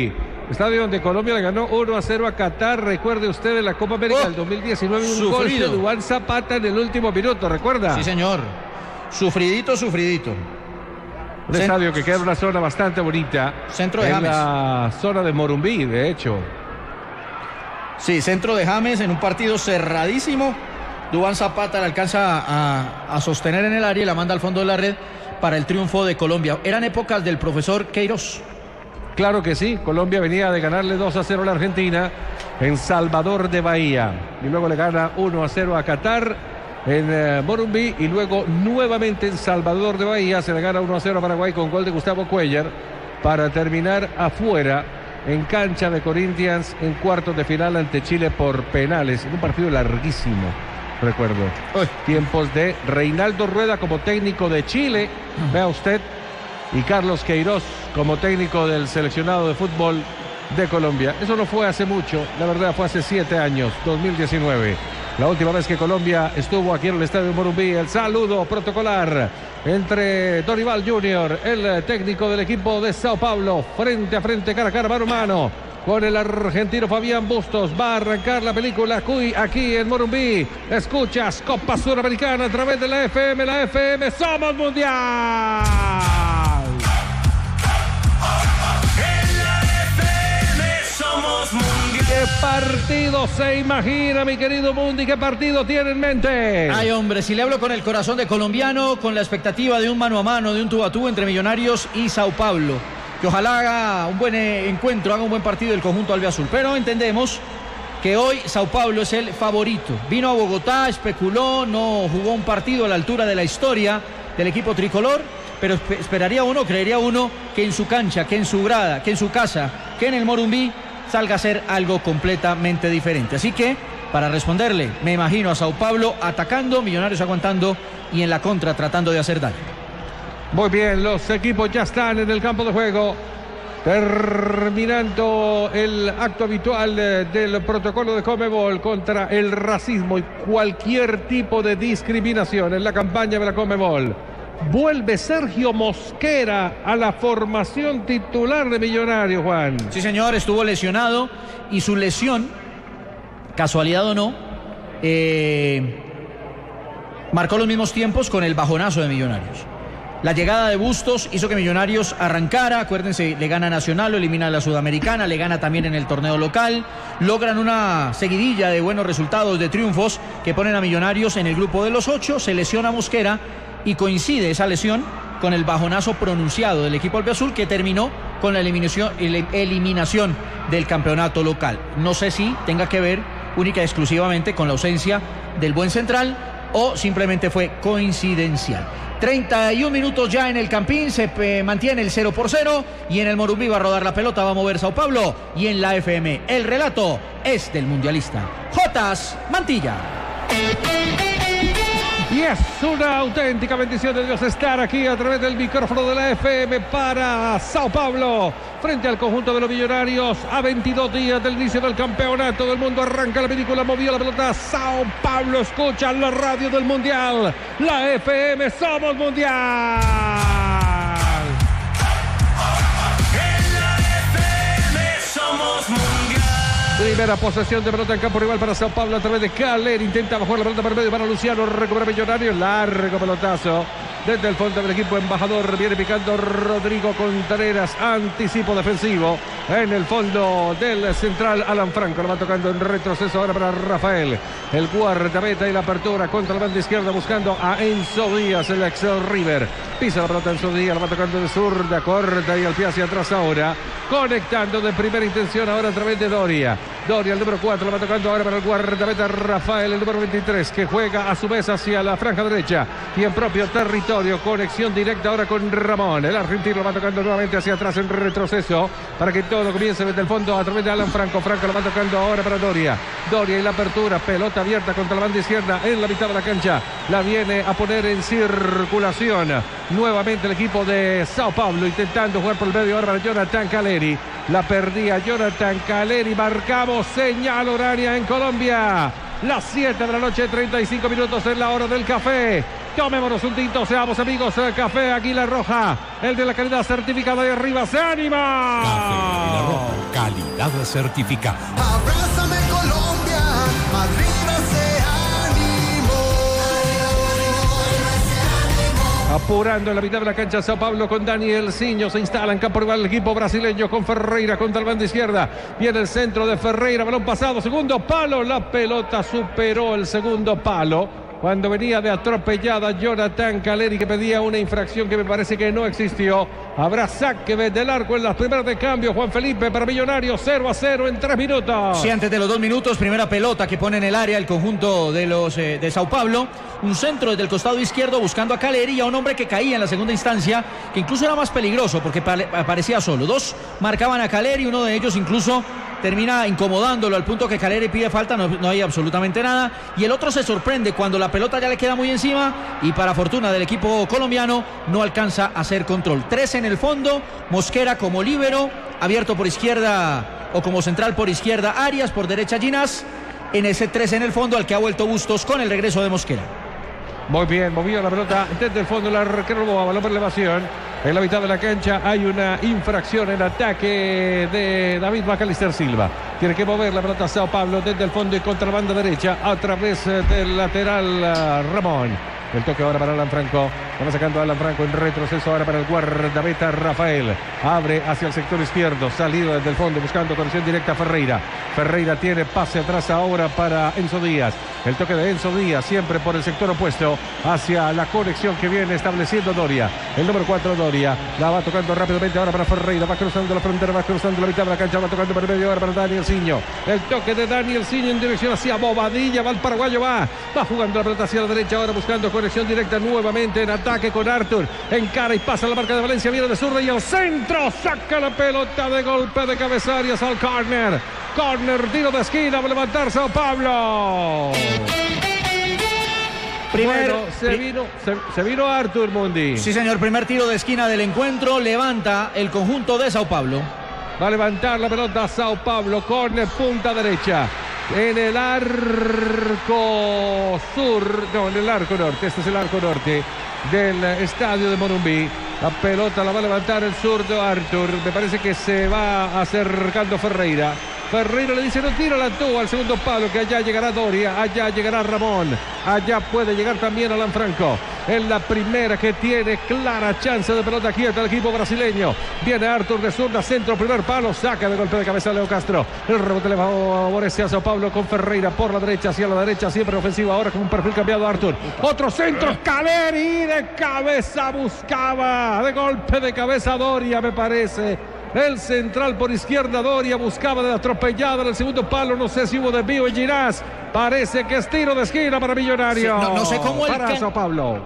estadio donde Colombia le ganó uno a cero a Qatar. Recuerde usted en la Copa América Oh, del dos mil diecinueve, un sufrido. gol de Duván Zapata en el último minuto, ¿recuerda? Sí, señor. Sufridito, sufridito. Un Cent- estadio que queda en una zona bastante bonita. Centro de en James. la zona de Morumbí, de hecho. Sí, centro de James en un partido cerradísimo. Duván Zapata la alcanza a, a sostener en el área y la manda al fondo de la red para el triunfo de Colombia. Eran épocas del profesor Queiroz. Claro que sí, Colombia venía de ganarle dos a cero a la Argentina en Salvador de Bahía. Y luego le gana uno a cero a Qatar en eh, Morumbí. Y luego nuevamente en Salvador de Bahía se le gana uno a cero a Paraguay con gol de Gustavo Cuellar para terminar afuera en cancha de Corinthians en cuartos de final ante Chile por penales. En un partido larguísimo, recuerdo. Uy. Tiempos de Reinaldo Rueda como técnico de Chile. Vea usted. Y Carlos Queiroz como técnico del seleccionado de fútbol de Colombia. Eso no fue hace mucho, la verdad fue hace siete años, dos mil diecinueve. La última vez que Colombia estuvo aquí en el estadio de Morumbí. El saludo protocolar entre Dorival junior, el técnico del equipo de Sao Paulo, frente a frente, cara a cara, mano a mano, con el argentino Fabián Bustos. Va a arrancar la película Cuy aquí en Morumbí. Escuchas Copa Suramericana a través de la F M. La F M, somos mundial. ¿Qué partido se imagina, mi querido Mundi? ¿Qué partido tiene en mente? Ay, hombre, si le hablo con el corazón de colombiano, con la expectativa de un mano a mano, de un tú a tú entre Millonarios y Sao Paulo. Que ojalá haga un buen eh, encuentro, haga un buen partido el conjunto albiazul. Pero entendemos que hoy Sao Paulo es el favorito. Vino a Bogotá, especuló, no jugó un partido a la altura de la historia del equipo tricolor. Pero esp- esperaría uno, creería uno, que en su cancha, que en su grada, que en su casa, que en el Morumbí salga a ser algo completamente diferente. Así que, para responderle, me imagino a Sao Paulo atacando, Millonarios aguantando y en la contra tratando de hacer daño. Muy bien, los equipos ya están en el campo de juego, terminando el acto habitual eh, del protocolo de Conmebol contra el racismo y cualquier tipo de discriminación en la campaña de la Conmebol. Vuelve Sergio Mosquera a la formación titular de Millonarios, Juan. Sí, señor, estuvo lesionado y su lesión, casualidad o no, eh, marcó los mismos tiempos con el bajonazo de Millonarios. La llegada de Bustos hizo que Millonarios arrancara, acuérdense, le gana Nacional, lo elimina a la Sudamericana, le gana también en el torneo local, logran una seguidilla de buenos resultados, de triunfos que ponen a Millonarios en el grupo de los ocho, se lesiona Mosquera y coincide esa lesión con el bajonazo pronunciado del equipo albiazul que terminó con la eliminación, el- eliminación del campeonato local. No sé si tenga que ver única y exclusivamente con la ausencia del buen central o simplemente fue coincidencial. treinta y un minutos ya en el Campín, se eh, mantiene el cero por cero y en el Morumbí va a rodar la pelota, va a mover Sao Paulo y en la F M el relato es del mundialista Jotas Mantilla. Y es una auténtica bendición de Dios estar aquí a través del micrófono de la F M para Sao Paulo, frente al conjunto de los Millonarios. A veintidós días del inicio del campeonato del mundo, arranca la película, movió la pelota Sao Paulo, escucha la radio del mundial, la F M, somos mundial. En la F M somos mundial. Primera posesión de pelota en campo rival para Sao Paulo a través de Caleri. Intenta bajar la pelota por medio para Luciano. Recupera Millonarios. Largo pelotazo desde el fondo del equipo embajador. Viene picando Rodrigo Contreras. Anticipo defensivo en el fondo del central. Alan Franco lo va tocando en retroceso ahora para Rafael. El guardameta y la apertura contra la banda izquierda buscando a Enzo Díaz, el ex River. Pisa la pelota Enzo Díaz. La va tocando de zurda. Corta y al pie hacia atrás ahora. Conectando de primera intención ahora a través de Doria. Doria, el número cuatro, lo va tocando ahora para el guardameta Rafael, el número veintitrés, que juega a su vez hacia la franja derecha y en propio territorio. Conexión directa ahora con Ramón. El argentino lo va tocando nuevamente hacia atrás en retroceso para que todo comience desde el fondo a través de Alan Franco. Franco lo va tocando ahora para Doria. Doria y la apertura, pelota abierta contra la banda izquierda en la mitad de la cancha. La viene a poner en circulación nuevamente el equipo de Sao Paulo, intentando jugar por el medio ahora para Jonathan Caleri. La perdía Jonathan Caleri. Marcamos señal horaria en Colombia. Las siete de la noche, treinta y cinco minutos en la hora del café. Tomémonos un tinto, seamos amigos. Café Águila Roja, el de la calidad certificada de arriba. ¡Se anima! Café Águila Roja, calidad Calidad certificada. Abrázame Colombia, arriba ese ánimo. Apurando en la mitad de la cancha Sao Paulo con Daniel Siño. Se instala en campo rival el equipo brasileño con Ferreira contra el banda izquierda. Viene el centro de Ferreira, balón pasado, segundo palo. La pelota superó el segundo palo cuando venía de atropellada Jonathan Caleri, que pedía una infracción que me parece que no existió. Habrá saque del arco en las primeras de cambio. Juan Felipe para Millonarios, cero a cero en tres minutos. Sí, antes de los dos minutos, primera pelota que pone en el área el conjunto de los eh, de Sao Paulo. Un centro desde el costado izquierdo buscando a Caleri, a un hombre que caía en la segunda instancia, que incluso era más peligroso porque aparecía solo. Dos marcaban a Caleri, uno de ellos incluso termina incomodándolo al punto que Caleri pide falta, no, no hay absolutamente nada. Y el otro se sorprende cuando la pelota ya le queda muy encima y para fortuna del equipo colombiano no alcanza a hacer control. Tres en el fondo, Mosquera como líbero, abierto por izquierda o como central por izquierda Arias, por derecha Ginás. En ese tres en el fondo al que ha vuelto Bustos con el regreso de Mosquera. Muy bien, movió la pelota desde el fondo, el arquero Boa, balón por elevación. En la mitad de la cancha hay una infracción en ataque de David Macalister Silva. Tiene que mover la pelota Sao Paulo desde el fondo y contra la banda derecha a través del lateral Ramón. El toque ahora para Alan Franco. Va sacando a Alan Franco en retroceso ahora para el guardameta Rafael. Abre hacia el sector izquierdo. Salido desde el fondo buscando conexión directa a Ferreira. Ferreira tiene pase atrás ahora para Enzo Díaz. El toque de Enzo Díaz siempre por el sector opuesto hacia la conexión que viene estableciendo Doria. El número cuatro Doria. La va tocando rápidamente ahora para Ferreira. Va cruzando la frontera, va cruzando la mitad de la cancha. Va tocando por el medio ahora para Daniel Siño. El toque de Daniel Siño en dirección hacia Bobadilla. Va el paraguayo, va. Va jugando la pelota hacia la derecha ahora buscando conexión directa nuevamente en ataque con Arthur. Encara y pasa la marca de Valencia. Viene de zurda y al centro. Saca la pelota de golpe de cabeza Arias al córner. Córner, tiro de esquina. Va a levantar Sao Paulo. Primero, bueno, se, vino, se, se vino Arthur Mundi. Sí, señor. Primer tiro de esquina del encuentro. Levanta el conjunto de Sao Paulo. Va a levantar la pelota Sao Paulo. Córner, punta derecha. En el arco sur, no, en el arco norte, este es el arco norte del estadio de Morumbi. La pelota la va a levantar el zurdo Arthur. Me parece que se va acercando Ferreira. Ferreira le dice no tira la tuba al segundo palo, que allá llegará Doria, allá llegará Ramón, allá puede llegar también Alan Franco. En la primera que tiene clara chance de pelota quieta el equipo brasileño. Viene Arthur de zurda, centro, primer palo, saca de golpe de cabeza Leo Castro. El rebote le favorece a Sao Paulo con Ferreira por la derecha, hacia la derecha, siempre ofensiva, ahora con un perfil cambiado Arthur. Otro centro, Caleri de cabeza buscaba, de golpe de cabeza Doria me parece. El central por izquierda, Doria buscaba de atropellada en el segundo palo. No sé si hubo desvío en Ginás. Parece que es tiro de esquina para Millonarios. Sí, no, no sé cómo el para can... Sao Paulo.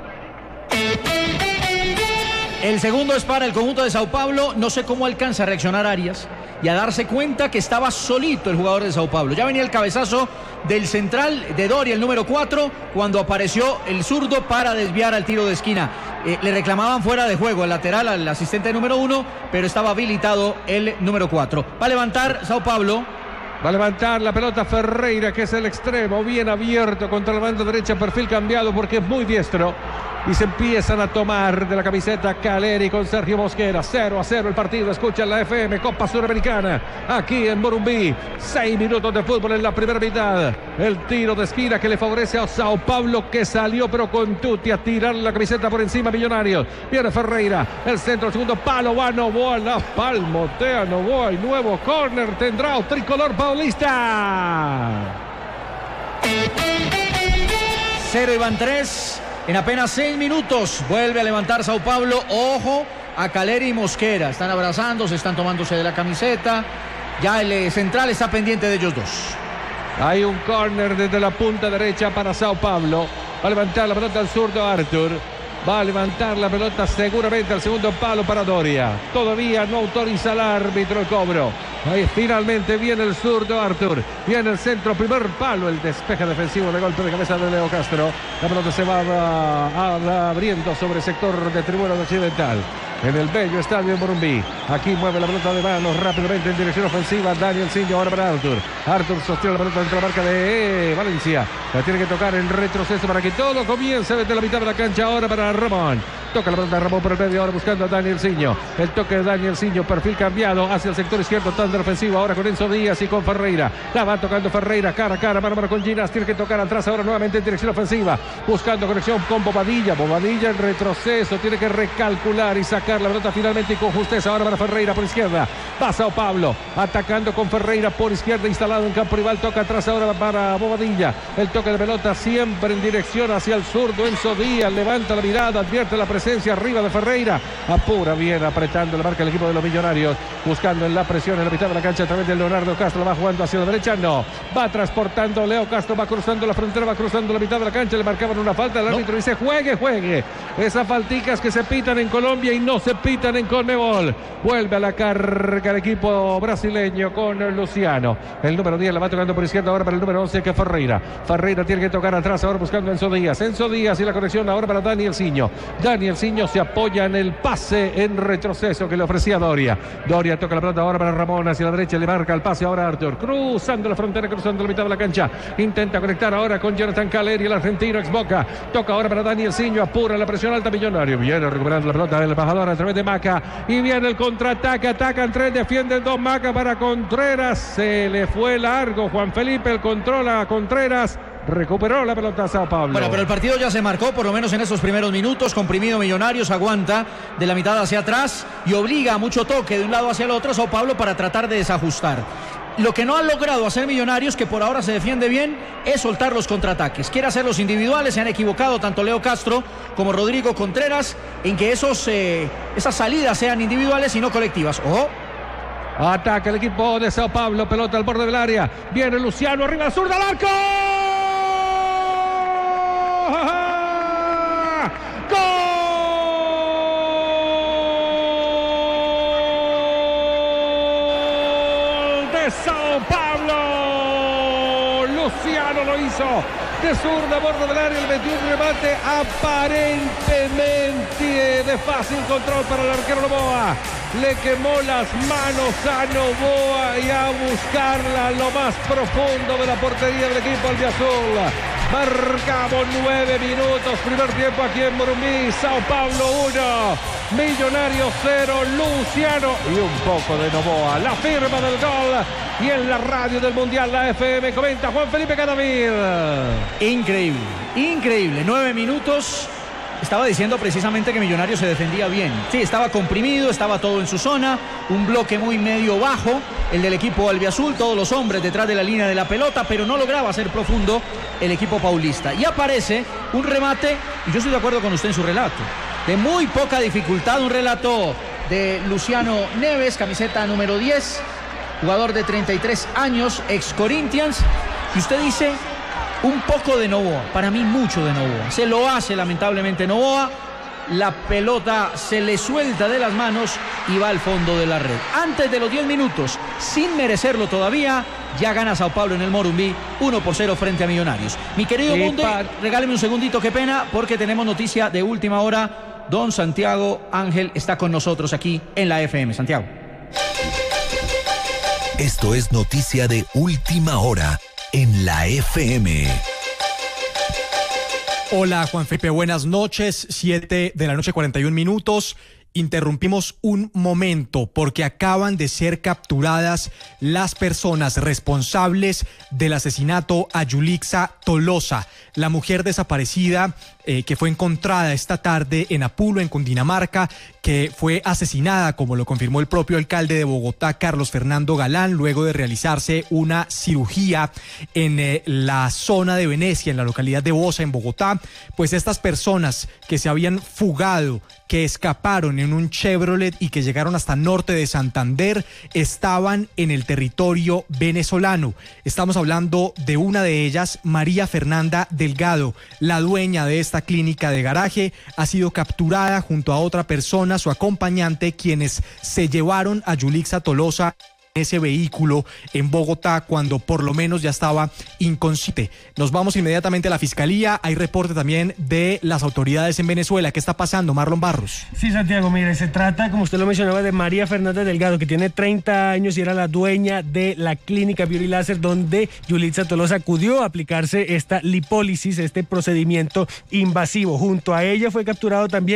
El segundo es para el conjunto de Sao Paulo. No sé cómo alcanza a reaccionar Arias y a darse cuenta que estaba solito el jugador de Sao Paulo. Ya venía el cabezazo del central de Doria, el número cuatro, cuando apareció el zurdo para desviar al tiro de esquina. Eh, le reclamaban fuera de juego el lateral al asistente número uno, pero estaba habilitado el número cuatro. Va a levantar Sao Paulo. Va a levantar la pelota Ferreira, que es el extremo, bien abierto contra la banda derecha, perfil cambiado porque es muy diestro. Y se empiezan a tomar de la camiseta Caleri con Sergio Mosquera. cero a cero el partido. Escucha la F M, Copa Suramericana, aquí en Morumbi. Seis minutos de fútbol en la primera mitad. El tiro de esquina que le favorece a Sao Paulo, que salió pero con tutti a tirar la camiseta por encima Millonarios. Viene Ferreira, el centro, el segundo palo, va Novoa, la palmotea Novoa y nuevo córner tendrá el tricolor paulista. Cero y van tres. En apenas seis minutos vuelve a levantar Sao Paulo. Ojo a Caleri y Mosquera. Están abrazando, se están tomándose de la camiseta. Ya el central está pendiente de ellos dos. Hay un córner desde la punta derecha para Sao Paulo. Va a levantar la pelota al zurdo Arthur. Va a levantar la pelota seguramente al segundo palo para Doria. Todavía no autoriza el árbitro el cobro. Ahí finalmente viene el zurdo Arthur. Viene el centro, primer palo, el despeje defensivo de golpe de cabeza de Leo Castro. La pelota se va a, a, abriendo sobre el sector de tribuna occidental. En el bello estadio de Morumbi. Aquí mueve la pelota de manos rápidamente en dirección ofensiva. Daniel Siño ahora para Arthur. Arthur sostiene la pelota dentro de la marca de eh, Valencia. La tiene que tocar en retroceso para que todo comience desde la mitad de la cancha ahora para Ramón. Toca la pelota Ramón por el medio, ahora buscando a Daniel Siño. El toque de Daniel Siño, perfil cambiado hacia el sector izquierdo, tándem ofensivo ahora con Enzo Díaz y con Ferreira. La va tocando Ferreira, cara a cara, mano a mano con Ginás. Tiene que tocar atrás ahora nuevamente en dirección ofensiva. Buscando conexión con Bobadilla. Bobadilla en retroceso, tiene que recalcular y sacar la pelota finalmente y con justeza. Ahora para Ferreira por izquierda. Va Sao Paulo, atacando con Ferreira por izquierda, instalado en campo rival. Toca atrás ahora para Bobadilla. El toque de pelota siempre en dirección hacia el zurdo. Enzo Díaz levanta la mirada, advierte la presencia arriba de Ferreira. Apura bien, apretando la marca el equipo de los Millonarios. Buscando en la presión en la mitad de la cancha a través de Leonardo Castro. Va jugando hacia la derecha, no. Va transportando Leo Castro, va cruzando la frontera, va cruzando la mitad de la cancha. Le marcaban una falta. El no. árbitro dice juegue, juegue. Esas falticas que se pitan en Colombia y no se pitan en Conmebol. Vuelve a la carga el equipo brasileño con Luciano. El número diez la va tocando por izquierda ahora para el número once que es Ferreira. Ferreira tiene que tocar atrás ahora buscando a Enzo Díaz. Enzo Díaz y la conexión ahora para Daniel Siño. Daniel Siño se apoya en el pase en retroceso que le ofrecía Doria. Doria toca la pelota ahora para Ramón hacia la derecha. Le marca el pase ahora a Arthur. Cruzando la frontera, cruzando la mitad de la cancha. Intenta conectar ahora con Jonathan Caleri, el argentino ex Boca. Toca ahora para Daniel Siño. Apura la presión alta Millonario. Viene recuperando la pelota del embajador a través de Maca. Y viene el contraataque. Atacan tres, defienden dos. Maca para Contreras. Se le fue largo Juan Felipe. El control a Contreras. Recuperó la pelota a Sao Paulo. Bueno, pero el partido ya se marcó, por lo menos en esos primeros minutos. Comprimido Millonarios, aguanta de la mitad hacia atrás y obliga a mucho toque de un lado hacia el otro a Sao Paulo para tratar de desajustar. Lo que no ha logrado hacer Millonarios, que por ahora se defiende bien, es soltar los contraataques. Quiere hacer los individuales, se han equivocado tanto Leo Castro como Rodrigo Contreras en que esos, eh, esas salidas sean individuales y no colectivas. ¡Ojo! Ataca el equipo de Sao Paulo, pelota al borde del área. Viene Luciano, arriba al sur del arco. Sao Paulo, Luciano lo hizo de zurda, borde del área, le metió un remate aparentemente de fácil control para el arquero Novoa. Le quemó las manos a Novoa y a buscarla lo más profundo de la portería del equipo albiazul. Marcamos nueve minutos, primer tiempo aquí en Morumbi. Sao Paulo uno, Millonarios cero, Luciano y un poco de Novoa. La firma del gol y en la radio del Mundial, la F M, comenta Juan Felipe Cadavid. Increíble, increíble, nueve minutos. Estaba diciendo precisamente que Millonarios se defendía bien. Sí, estaba comprimido, estaba todo en su zona, un bloque muy medio bajo, el del equipo albiazul, todos los hombres detrás de la línea de la pelota, pero no lograba ser profundo el equipo paulista. Y aparece un remate, y yo estoy de acuerdo con usted en su relato, de muy poca dificultad, un relato de Luciano Neves, camiseta número diez, jugador de treinta y tres años, ex Corinthians, y usted dice... Un poco de Novoa, para mí mucho de Novoa. Se lo hace lamentablemente Novoa. La pelota se le suelta de las manos y va al fondo de la red. Antes de los diez minutos, sin merecerlo todavía, ya gana Sao Paulo en el Morumbi, uno por cero frente a Millonarios. Mi querido Munde, regáleme un segundito, qué pena, porque tenemos noticia de última hora. Don Santiago Ángel está con nosotros aquí en la F M. Santiago. Esto es noticia de última hora en la F M. Hola Juan Felipe, buenas noches, siete de la noche, cuarenta y un minutos. Interrumpimos un momento porque acaban de ser capturadas las personas responsables del asesinato a Yulixa Tolosa, la mujer desaparecida eh, que fue encontrada esta tarde en Apulo, en Cundinamarca, que fue asesinada, como lo confirmó el propio alcalde de Bogotá, Carlos Fernando Galán, luego de realizarse una cirugía en eh, la zona de Venecia, en la localidad de Bosa, en Bogotá. Pues estas personas que se habían fugado, que escaparon en un Chevrolet y que llegaron hasta norte de Santander, estaban en el territorio venezolano. Estamos hablando de una de ellas, María Fernanda Delgado, la dueña de esta clínica de garaje, ha sido capturada junto a otra persona, su acompañante, quienes se llevaron a Yulixa Tolosa ese vehículo en Bogotá cuando por lo menos ya estaba inconsciente. Nos vamos inmediatamente a la fiscalía. Hay reporte también de las autoridades en Venezuela. ¿Qué está pasando, Marlon Barros? Sí, Santiago, mire, se trata, como usted lo mencionaba, de María Fernanda Delgado, que tiene treinta años y era la dueña de la clínica Beauty Láser donde Yulixa Tolosa acudió a aplicarse esta lipólisis, este procedimiento invasivo. Junto a ella fue capturado también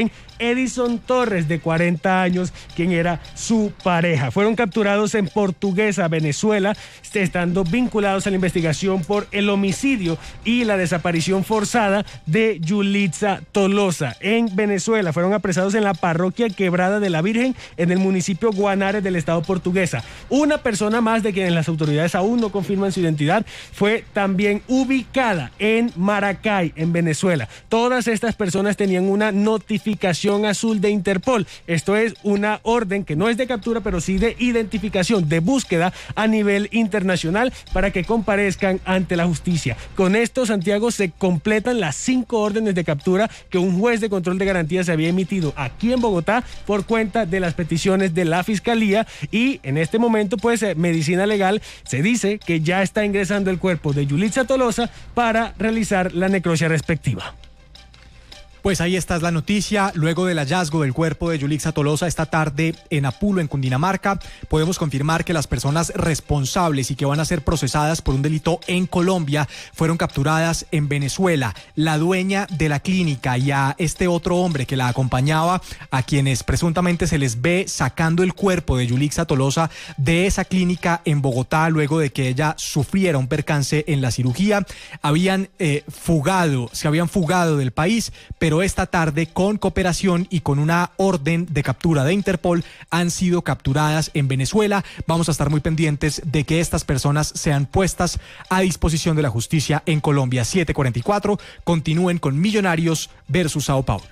Edison Torres, de cuarenta años, quien era su pareja. Fueron capturados en Portuguesa, Venezuela, estando vinculados a la investigación por el homicidio y la desaparición forzada de Yulitza Tolosa. En Venezuela fueron apresados en la parroquia Quebrada de la Virgen, en el municipio Guanares del estado Portuguesa. Una persona más, de quienes las autoridades aún no confirman su identidad, fue también ubicada en Maracay, en Venezuela. Todas estas personas tenían una notificación azul de Interpol. Esto es una orden que no es de captura, pero sí de identificación, de búsqueda a nivel internacional, para que comparezcan ante la justicia. Con esto, Santiago, se completan las cinco órdenes de captura que un juez de control de garantías había emitido aquí en Bogotá por cuenta de las peticiones de la Fiscalía, y en este momento, pues, Medicina Legal se dice que ya está ingresando el cuerpo de Yulitza Tolosa para realizar la necropsia respectiva. Pues ahí está la noticia. Luego del hallazgo del cuerpo de Yulitza Tolosa esta tarde en Apulo, en Cundinamarca, podemos confirmar que las personas responsables y que van a ser procesadas por un delito en Colombia fueron capturadas en Venezuela. La dueña de la clínica y a este otro hombre que la acompañaba, a quienes presuntamente se les ve sacando el cuerpo de Yulitza Tolosa de esa clínica en Bogotá, luego de que ella sufriera un percance en la cirugía, habían eh, fugado, se habían fugado del país, pero Pero esta tarde, con cooperación y con una orden de captura de Interpol, han sido capturadas en Venezuela. Vamos a estar muy pendientes de que estas personas sean puestas a disposición de la justicia en Colombia. siete cuarenta y cuatro, continúen con Millonarios versus Sao Paulo.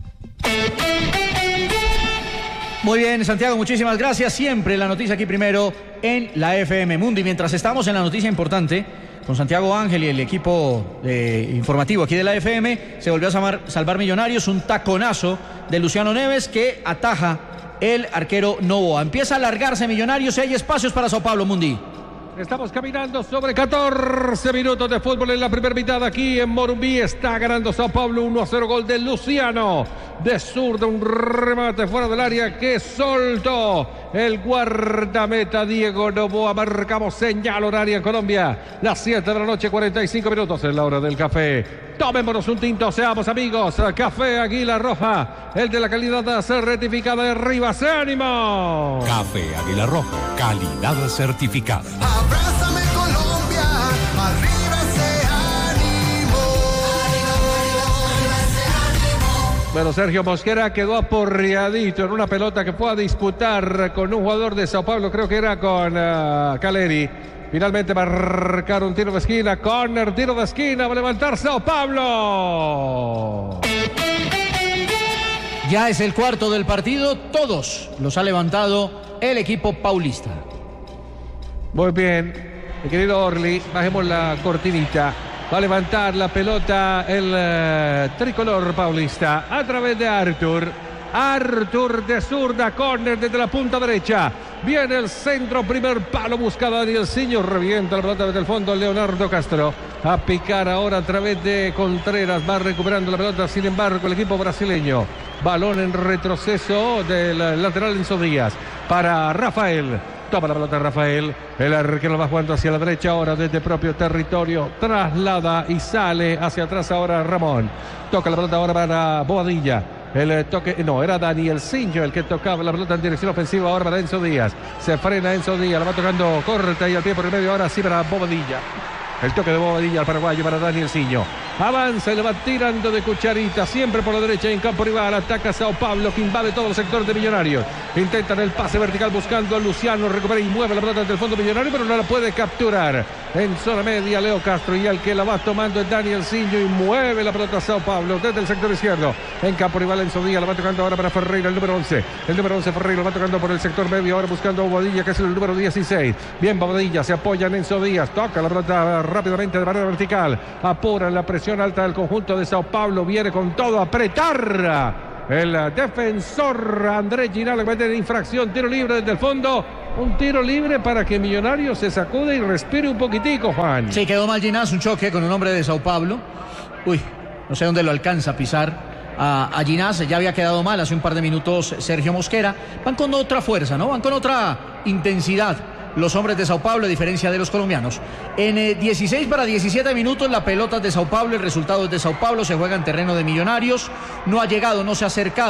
Muy bien, Santiago, muchísimas gracias. Siempre la noticia aquí primero en la F M Mundo. Y mientras estamos en la noticia importante, con Santiago Ángel y el equipo eh, informativo aquí de la F M, se volvió a salvar, salvar Millonarios, un taconazo de Luciano Neves que ataja el arquero Novoa. Empieza a alargarse Millonarios y hay espacios para Sao Paulo, Mundi. Estamos caminando sobre catorce minutos de fútbol en la primera mitad aquí en Morumbí. Está ganando Sao Paulo uno a cero, gol de Luciano. De zurda, un remate fuera del área que soltó el guardameta Diego Novoa. Marcamos señal horaria en Colombia. Las siete de la noche, cuarenta y cinco minutos en la hora del café. Tomémonos un tinto, seamos amigos. Café Águila Roja, el de la calidad certificada de Rivas. ¡Ánimo! Café Águila Roja, calidad certificada. Abrázame Colombia, arriba ese ánimo. Bueno, Sergio Mosquera quedó aporreadito en una pelota que fue a disputar con un jugador de Sao Paulo, creo que era con uh, Caleri. Finalmente marcaron tiro de esquina, córner, tiro de esquina, va a levantar Sao Paulo. Ya es el cuarto del partido, todos los ha levantado el equipo paulista. Muy bien, mi querido Orly, bajemos la cortinita. Va a levantar la pelota el uh, tricolor paulista a través de Arthur. Arthur de zurda, córner desde la punta derecha. Viene el centro, primer palo, busca Danielsinho, revienta la pelota desde el fondo Leonardo Castro. A picar ahora a través de Contreras, va recuperando la pelota, sin embargo, el equipo brasileño. Balón en retroceso del lateral Enzo Díaz para Rafael. Toma la pelota Rafael, el arquero va jugando hacia la derecha ahora desde propio territorio, traslada y sale hacia atrás ahora Ramón. Toca la pelota ahora para Bobadilla. El toque, no, era Danielsinho el que tocaba la pelota en dirección ofensiva ahora para Enzo Díaz. Se frena Enzo Díaz, la va tocando corta y al pie por el medio, ahora sí para Bobadilla. El toque de Bobadilla al paraguayo para Danielsinho. Avanza y le va tirando de cucharita, siempre por la derecha en campo rival. Ataca Sao Paulo, que invade todo el sector de Millonarios. Intentan el pase vertical buscando a Luciano, recupera y mueve la pelota desde el fondo Millonario, pero no la puede capturar. En zona media Leo Castro, y el que la va tomando es Danielsinho y mueve la pelota a Sao Paulo desde el sector izquierdo. En campo rival Enzo Díaz, la va tocando ahora para Ferreira, el número once. El número once Ferreira, la va tocando por el sector medio, ahora buscando a Bobadilla, que es el número dieciséis. Bien Bobadilla, se apoya en Enzo Díaz, toca la pelota rápidamente de manera vertical, apura la presión alta del conjunto de Sao Paulo, viene con todo a apretar el defensor Andrés Ginal, que mete de infracción, tiro libre desde el fondo, un tiro libre para que Millonarios se sacude y respire un poquitico, Juan. Sí, quedó mal Ginás, un choque con un hombre de Sao Paulo. Uy, no sé dónde lo alcanza a pisar a, a Ginás, ya había quedado mal hace un par de minutos Sergio Mosquera. Van con otra fuerza, ¿no? Van con otra intensidad los hombres de Sao Paulo, a diferencia de los colombianos. En eh, dieciséis para diecisiete minutos, la pelota de Sao Paulo, el resultado es de Sao Paulo, se juega en terreno de Millonarios. No ha llegado, no se ha acercado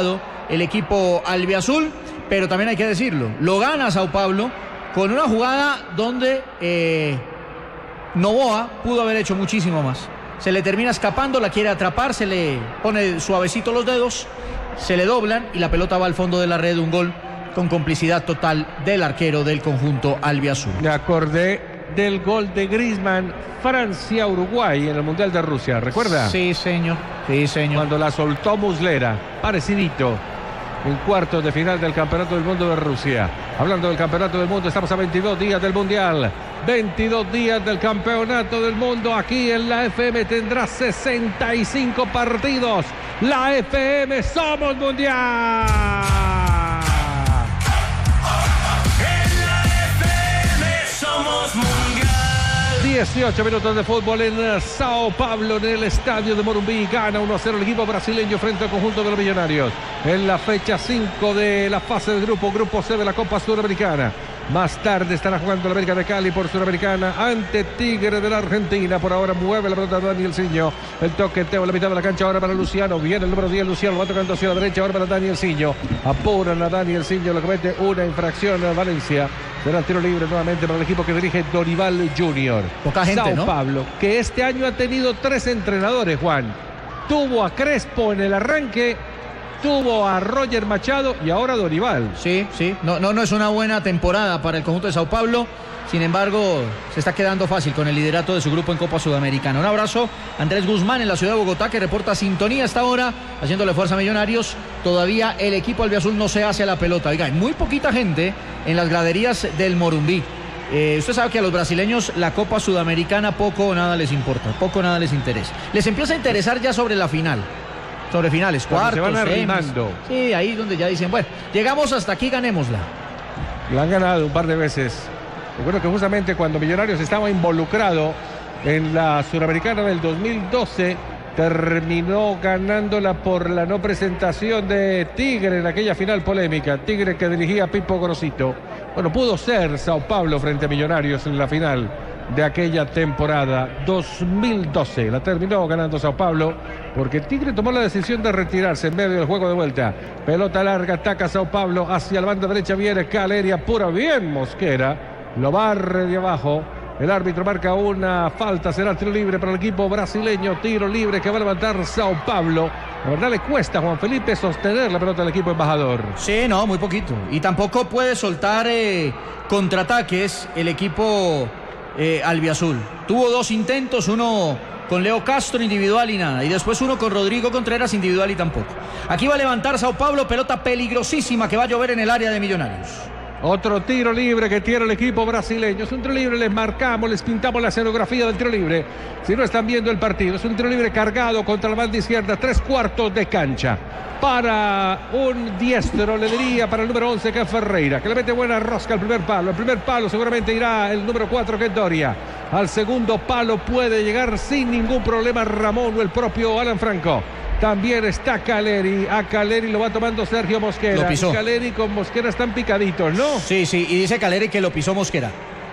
el equipo albiazul, pero también hay que decirlo, lo gana Sao Paulo con una jugada donde eh, Noboa pudo haber hecho muchísimo más. Se le termina escapando, la quiere atrapar, se le pone suavecito los dedos, se le doblan y la pelota va al fondo de la red, un gol con complicidad total del arquero del conjunto albiazul. Me acordé del gol de Griezmann, Francia-Uruguay en el Mundial de Rusia, ¿recuerda? Sí, señor, sí, señor. Cuando la soltó Muslera, parecidito, en cuartos de final del Campeonato del Mundo de Rusia. Hablando del Campeonato del Mundo, estamos a veintidós días del Mundial, veintidós días del Campeonato del Mundo. Aquí en la F M tendrá sesenta y cinco partidos. La F M, somos Mundial. Somos mundial. dieciocho minutos de fútbol en Sao Paulo, en el estadio de Morumbi. Gana uno a cero el equipo brasileño frente al conjunto de los Millonarios. En la fecha cinco de la fase de grupo, grupo C de la Copa Suramericana. Más tarde estará jugando la América de Cali por Suramericana ante Tigre de la Argentina. Por ahora mueve la pelota Daniel Siño. El toqueteo en la mitad de la cancha ahora para Luciano. Viene el número diez, Luciano va tocando hacia la derecha ahora para Daniel Siño. Apuran a Daniel Siño, lo comete una infracción a Valencia. Será el tiro libre nuevamente para el equipo que dirige Dorival Junior. Poca gente, Sao ¿no? Paulo, que este año ha tenido tres entrenadores, Juan. Tuvo a Crespo en el arranque, tuvo a Roger Machado y ahora Dorival. Sí, sí, no, no, no es una buena temporada para el conjunto de Sao Paulo. Sin embargo, se está quedando fácil con el liderato de su grupo en Copa Sudamericana. Un abrazo a Andrés Guzmán en la ciudad de Bogotá, que reporta sintonía hasta ahora, haciéndole fuerza a Millonarios. Todavía el equipo albiazul no se hace a la pelota. Oiga, hay muy poquita gente en las graderías del Morumbí. Eh, usted sabe que a los brasileños la Copa Sudamericana poco o nada les importa, poco o nada les interesa. Les empieza a interesar ya sobre la final. Sobre finales, cuartos, se van semis. arrimando. Sí, ahí donde ya dicen, bueno, llegamos hasta aquí, ganémosla. La han ganado un par de veces. Recuerdo que justamente cuando Millonarios estaba involucrado en la Suramericana del dos mil doce, terminó ganándola por la no presentación de Tigre en aquella final polémica. Tigre que dirigía Pipo Gorosito. Bueno, pudo ser Sao Paulo frente a Millonarios en la final de aquella temporada dos mil doce. La terminó ganando Sao Paulo porque Tigre tomó la decisión de retirarse en medio del juego de vuelta. Pelota larga, ataca Sao Paulo hacia la banda derecha, viene Caleri, apura bien Mosquera, lo barre de abajo. El árbitro marca una falta, será tiro libre para el equipo brasileño, tiro libre que va a levantar Sao Paulo. La verdad le cuesta a Juan Felipe sostener la pelota del equipo embajador. Sí, no, muy poquito. Y tampoco puede soltar eh, contraataques el equipo eh, albiazul. Tuvo dos intentos, uno con Leo Castro individual y nada, y después uno con Rodrigo Contreras individual y tampoco. Aquí va a levantar Sao Paulo, pelota peligrosísima que va a llover en el área de Millonarios. Otro tiro libre que tiene el equipo brasileño. Es un tiro libre, les marcamos, les pintamos la escenografía del tiro libre. Si no están viendo el partido, es un tiro libre cargado contra la banda izquierda, tres cuartos de cancha. Para un diestro, le diría, para el número once, que es Ferreira, que le mete buena rosca al primer palo. El primer palo seguramente irá el número cuatro, que es Doria. Al segundo palo puede llegar sin ningún problema Ramón o el propio Alan Franco. También está Caleri. A Caleri lo va tomando Sergio Mosquera. Lo pisó. Y Caleri con Mosquera están picaditos, ¿no? Sí, sí, y dice Caleri que lo pisó Mosquera.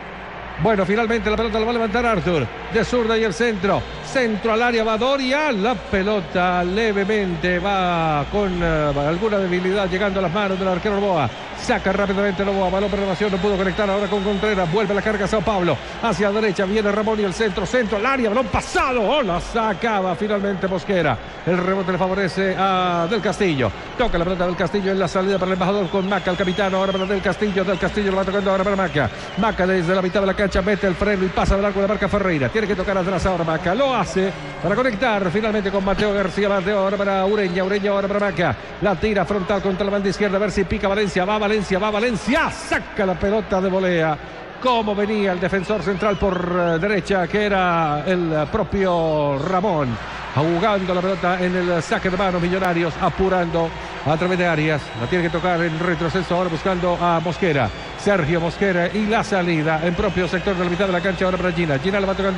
Bueno, finalmente la pelota la va a levantar Arthur. De zurda y el centro. Centro al área, va Doria. La pelota levemente va con uh, alguna debilidad llegando a las manos del arquero Noboa. Saca rápidamente Noboa. Balón para elevación, no pudo conectar ahora con Contreras. Vuelve la carga Sao Paulo. Hacia la derecha viene Ramón y el centro. Centro al área, balón pasado. Oh, la sacaba finalmente Mosquera. El rebote le favorece a Del Castillo. Toca la pelota del Castillo en la salida para el embajador con Maca, el capitán. Ahora para Del Castillo. Del Castillo lo va tocando ahora para Maca. Maca desde la mitad de la cancha mete el freno y pasa del arco de la marca Ferreira. Tiene que tocar atrás ahora Maca. Lo hace para conectar finalmente con Mateo García. Mateo ahora para Ureña. Ureña ahora para Maca. La tira frontal contra la banda izquierda. A ver si pica Valencia. Va Valencia. Va Valencia. Saca la pelota de volea. Como venía el defensor central por uh, derecha, que era el uh, propio Ramón. Jugando la pelota en el saque de manos, Millonarios apurando a través de Arias. La tiene que tocar en retroceso ahora buscando a Mosquera. Sergio Mosquera y la salida en propio sector de la mitad de la cancha ahora para Gina. Gina la va tocando